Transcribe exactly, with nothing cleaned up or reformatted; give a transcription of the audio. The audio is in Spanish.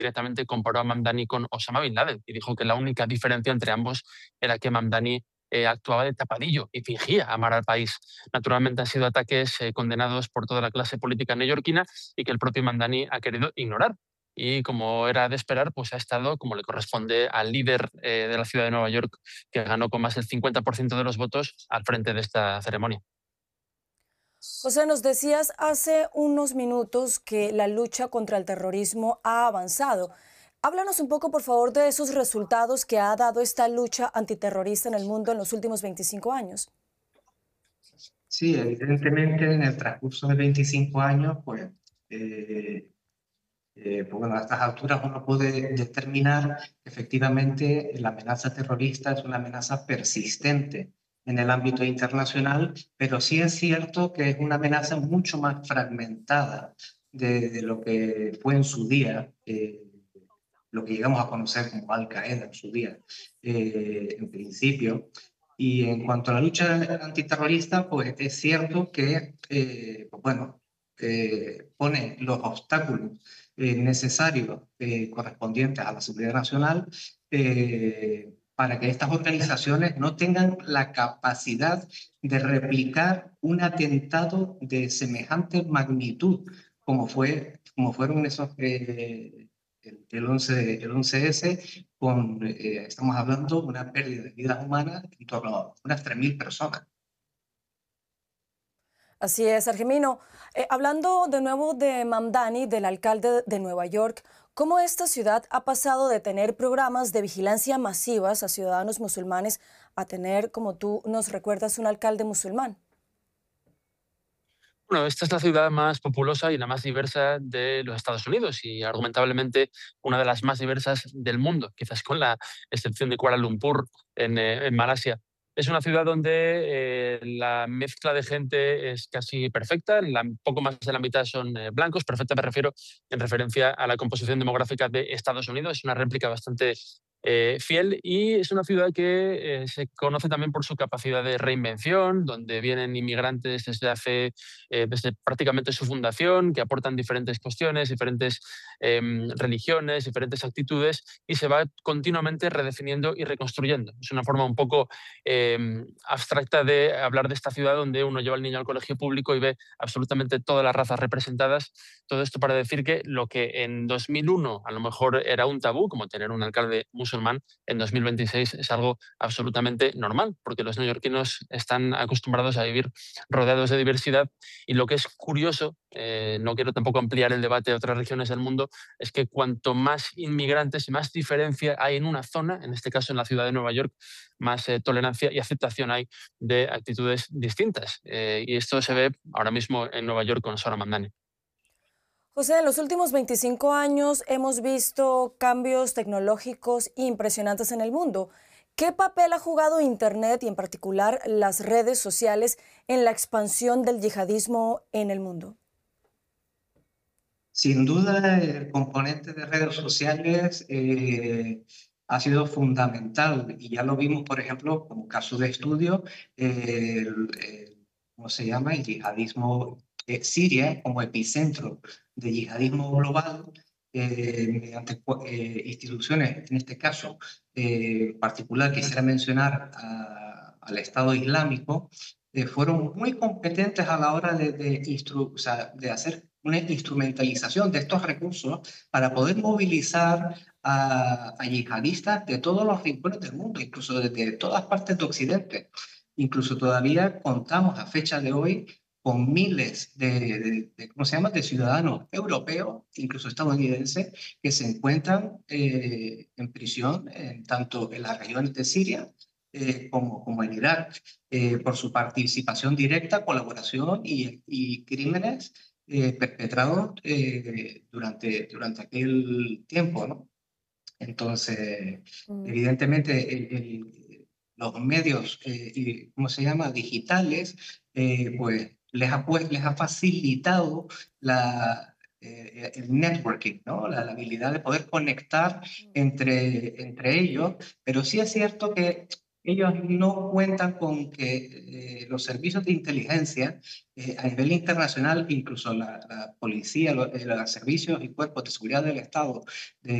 directamente comparó a Mamdani con Osama Bin Laden y dijo que la única diferencia entre ambos era que Mamdani eh, actuaba de tapadillo y fingía amar al país. Naturalmente han sido ataques eh, condenados por toda la clase política neoyorquina y que el propio Mamdani ha querido ignorar. Y como era de esperar, pues ha estado, como le corresponde al líder eh, de la ciudad de Nueva York, que ganó con más del cincuenta por ciento de los votos, al frente de esta ceremonia. José, nos decías hace unos minutos que la lucha contra el terrorismo ha avanzado. Háblanos un poco, por favor, de esos resultados que ha dado esta lucha antiterrorista en el mundo en los últimos veinticinco años. Sí, evidentemente en el transcurso de veinticinco años, pues, eh, eh, pues bueno, a estas alturas uno puede determinar que efectivamente la amenaza terrorista es una amenaza persistente en el ámbito internacional, pero sí es cierto que es una amenaza mucho más fragmentada de, de lo que fue en su día, eh, lo que llegamos a conocer como Al-Qaeda en su día, eh, en principio. Y en cuanto a la lucha antiterrorista, pues es cierto que, eh, pues bueno, eh, pone los obstáculos eh, necesarios eh, correspondientes a la seguridad nacional eh, para que estas organizaciones no tengan la capacidad de replicar un atentado de semejante magnitud como, fue, como fueron esos, eh, el, el, once, el once ese, con, eh, estamos hablando de una pérdida de vidas humanas en torno a unas tres mil personas. Así es, Argemino. Eh, hablando de nuevo de Mamdani, del alcalde de Nueva York, ¿cómo esta ciudad ha pasado de tener programas de vigilancia masivas a ciudadanos musulmanes a tener, como tú nos recuerdas, un alcalde musulmán? Bueno, esta es la ciudad más populosa y la más diversa de los Estados Unidos y argumentablemente una de las más diversas del mundo, quizás con la excepción de Kuala Lumpur en, eh, en Malasia. Es una ciudad donde eh, la mezcla de gente es casi perfecta, la, poco más de la mitad son eh, blancos, perfecta me refiero en referencia a la composición demográfica de Estados Unidos, es una réplica bastante eh, fiel y es una ciudad que eh, se conoce también por su capacidad de reinvención, donde vienen inmigrantes desde hace eh, desde prácticamente su fundación, que aportan diferentes cuestiones, diferentes eh, religiones, diferentes actitudes y se va continuamente redefiniendo y reconstruyendo. Es una forma un poco eh, abstracta de hablar de esta ciudad donde uno lleva al niño al colegio público y ve absolutamente todas las razas representadas. Todo esto para decir que lo que en dos mil uno a lo mejor era un tabú, como tener un alcalde musulmán, en dos mil veintiséis es algo absolutamente normal, porque los neoyorquinos están acostumbrados a vivir rodeados de diversidad. Y lo que es curioso, eh, no quiero tampoco ampliar el debate a otras regiones del mundo, es que cuanto más inmigrantes y más diferencia hay en una zona, en este caso en la ciudad de Nueva York, más eh, tolerancia y aceptación hay de actitudes distintas. Eh, y esto se ve ahora mismo en Nueva York con Sora Mamdani. José, en los últimos veinticinco años hemos visto cambios tecnológicos impresionantes en el mundo. ¿Qué papel ha jugado Internet y en particular las redes sociales en la expansión del yihadismo en el mundo? Sin duda, el componente de redes sociales eh, ha sido fundamental y ya lo vimos, por ejemplo, como caso de estudio, eh, el, el- ¿cómo se llama? El yihadismo, eh, Siria como epicentro de yihadismo global, eh, mediante cu- eh, instituciones, en este caso eh, en particular quisiera mencionar a- al Estado Islámico, eh, fueron muy competentes a la hora de, de, instru- o sea, de hacer una instrumentalización de estos recursos para poder movilizar a, a yihadistas de todos los rincones del mundo, incluso desde todas partes de Occidente. Incluso todavía contamos a fecha de hoy con miles de, de, de ¿cómo se llama?, de ciudadanos europeos, incluso estadounidenses, que se encuentran eh, en prisión, en, tanto en las regiones de Siria eh, como, como en Irak, eh, por su participación directa, colaboración y, y crímenes eh, perpetrados eh, durante, durante aquel tiempo, ¿no? Entonces, Mm. evidentemente, el, el, los medios, eh, y, ¿cómo se llama?, digitales, eh, pues les ha, pues, les ha facilitado la, eh, el networking, ¿no? La, la habilidad de poder conectar entre, entre ellos, pero sí es cierto que ellos no cuentan con que eh, los servicios de inteligencia eh, a nivel internacional, incluso la, la policía, los, eh, los servicios y cuerpos de seguridad del Estado de